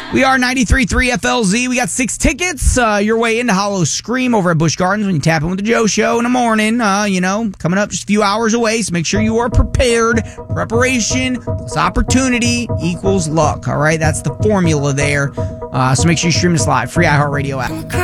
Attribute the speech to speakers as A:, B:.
A: We are 93.3 FLZ. We got 6 tickets your way into Hollow Scream over at Busch Gardens when you tap in with the Joe Show in the morning. Coming up just a few hours away, so make sure you are prepared. Preparation plus opportunity equals luck. All right, that's the formula there. So make sure you stream this live. Free iHeartRadio app.